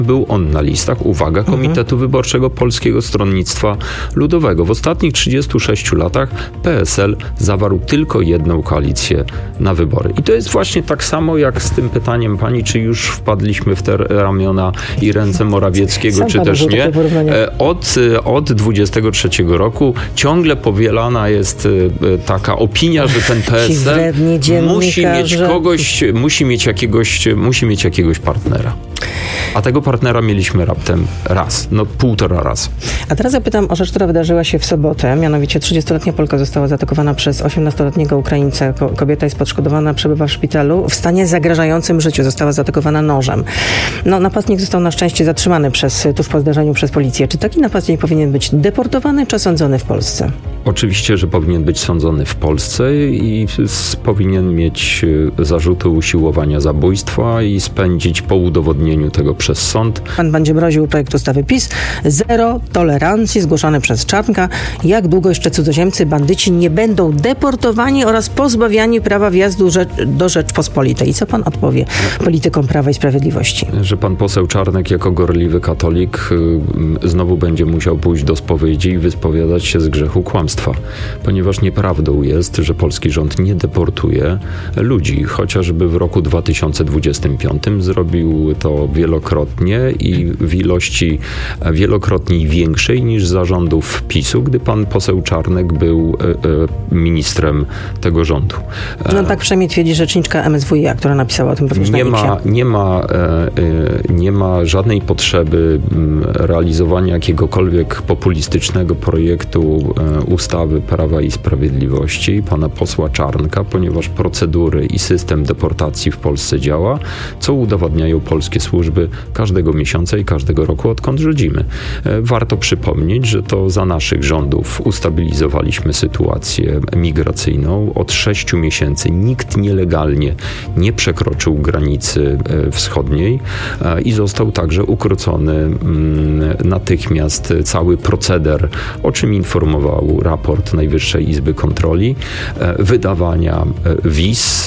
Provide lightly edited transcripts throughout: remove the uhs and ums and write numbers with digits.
Był on na listach, uwaga, Komitetu Wyborczego Polskiego Stronnictwa Ludowego. W ostatnich 36 latach PSL zawarł tylko jedną koalicję na wybory. I to jest właśnie tak samo jak z tym pytaniem pani, czy już wpadliśmy w te ramiona i ręce Morawieckiego, czy też nie. Od 23 roku ciągle powielana jest taka opinia, że ten PSL musi mieć jakiegoś partnera. A tego partnera mieliśmy raptem raz, 1,5 razu. A teraz zapytam o rzecz, która wydarzyła się w sobotę. Mianowicie 30-letnia Polka została zaatakowana przez 18-letniego Ukraińcę. Kobieta jest poszkodowana, przebywa w szpitalu. W stanie zagrażającym życiu została zaatakowana nożem. Napastnik został na szczęście zatrzymany tuż po zdarzeniu przez policję. Czy taki napastnik powinien być deportowany czy osądzony w Polsce? Oczywiście, że powinien być sądzony w Polsce i powinien mieć zarzuty usiłowania zabójstwa i spędzić po udowodnieniu tego przez sąd. Pan będzie mroził projekt ustawy PiS. Zero tolerancji, zgłoszony przez Czarnka. Jak długo jeszcze cudzoziemcy, bandyci nie będą deportowani oraz pozbawiani prawa wjazdu do Rzeczpospolitej? I co pan odpowie politykom Prawa i Sprawiedliwości? Że pan poseł Czarnek jako gorliwy katolik znowu będzie musiał pójść do spowiedzi i wyspowiadać się z grzechu kłamstwa. Ponieważ nieprawdą jest, że polski rząd nie deportuje ludzi. Chociażby w roku 2025 zrobił to wielokrotnie i w ilości wielokrotnie większej niż za rządów PiS-u, gdy pan poseł Czarnek był ministrem tego rządu. Tak przynajmniej twierdzi rzeczniczka MSWiA, która napisała o tym również Nie ma żadnej potrzeby realizowania jakiegokolwiek populistycznego projektu ustawy Prawa i Sprawiedliwości pana posła Czarnka, ponieważ procedury i system deportacji w Polsce działa, co udowadniają polskie służby każdego miesiąca i każdego roku, odkąd rządzimy. Warto przypomnieć, że to za naszych rządów ustabilizowaliśmy sytuację migracyjną. Od 6 miesięcy nikt nielegalnie nie przekroczył granicy wschodniej i został także ukrócony natychmiast cały proceder, o czym informował raport Najwyższej Izby Kontroli, wydawania wiz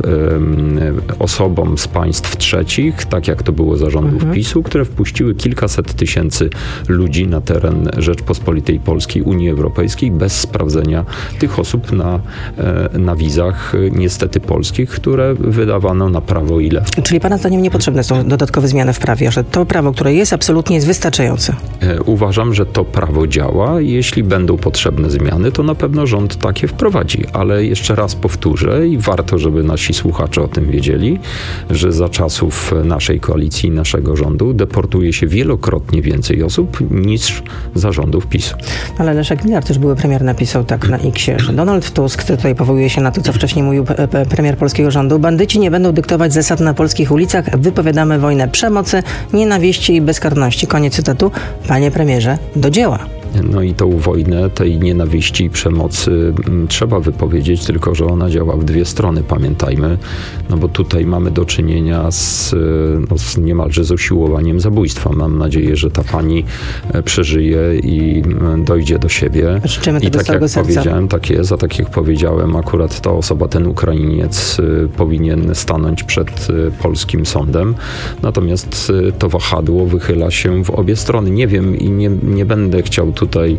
osobom z państw trzecich, tak jak to było za rządów PiS-u, które wpuściły kilkaset tysięcy ludzi na teren Rzeczpospolitej Polskiej, Unii Europejskiej bez sprawdzenia tych osób na wizach niestety polskich, które wydawano na prawo i lewo. Czyli pana zdaniem niepotrzebne są dodatkowe zmiany w prawie, że to prawo, które jest, absolutnie jest wystarczające? Uważam, że to prawo działa. Jeśli będą potrzebne zmiany, to na pewno rząd takie wprowadzi. Ale jeszcze raz powtórzę i warto, żeby nasi słuchacze o tym wiedzieli, że za czasów naszej koalicji, naszego rządu deportuje się wielokrotnie więcej osób niż za rządów PiS-u. Ale Leszek Miller, też były premier, napisał tak na X-ie, że Donald Tusk, tutaj powołuje się na to, co wcześniej mówił premier polskiego rządu, bandyci nie będą dyktować zasad na polskich ulicach, wypowiadamy wojnę przemocy, nienawiści i bezkarności. Koniec cytatu. Panie premierze, do dzieła. I tą wojnę tej nienawiści i przemocy trzeba wypowiedzieć, tylko że ona działa w dwie strony, pamiętajmy, bo tutaj mamy do czynienia z niemalże z usiłowaniem zabójstwa. Mam nadzieję, że ta pani przeżyje i dojdzie do siebie. I tak jak powiedziałem, tak jest, a tak jak powiedziałem, akurat ta osoba, ten Ukrainiec powinien stanąć przed polskim sądem. Natomiast to wahadło wychyla się w obie strony. Nie wiem i nie będę chciał tutaj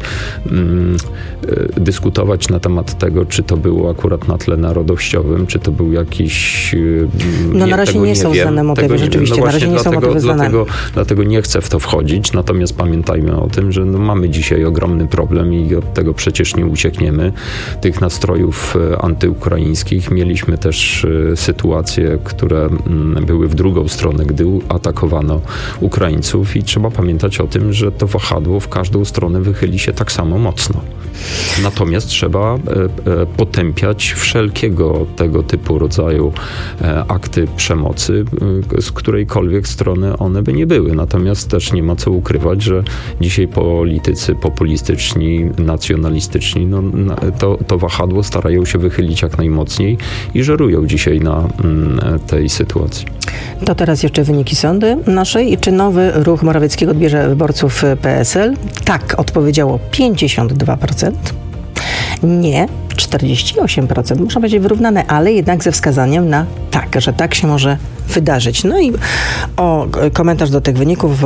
dyskutować na temat tego, czy to było akurat na tle narodowościowym, czy to był jakiś... na razie nie są znane motywy, rzeczywiście. Na razie nie są motywy znane. Dlatego nie chcę w to wchodzić, natomiast pamiętajmy o tym, że mamy dzisiaj ogromny problem i od tego przecież nie uciekniemy. Tych nastrojów antyukraińskich. Mieliśmy też sytuacje, które były w drugą stronę, gdy atakowano Ukraińców i trzeba pamiętać o tym, że to wahadło w każdą stronę wychyli się tak samo mocno. Natomiast trzeba potępiać wszelkiego tego typu rodzaju akty przemocy, z którejkolwiek strony one by nie były. Natomiast też nie ma co ukrywać, że dzisiaj politycy populistyczni, nacjonalistyczni, to wahadło starają się wychylić jak najmocniej i żerują dzisiaj na tej sytuacji. To teraz jeszcze wyniki sądy naszej. Czy nowy ruch Morawieckiego odbierze wyborców PSL? Tak, odpowiedziało 52%. Nie, 48%. Muszą być wyrównane, ale jednak ze wskazaniem na tak, że tak się może wydarzyć. I komentarz do tych wyników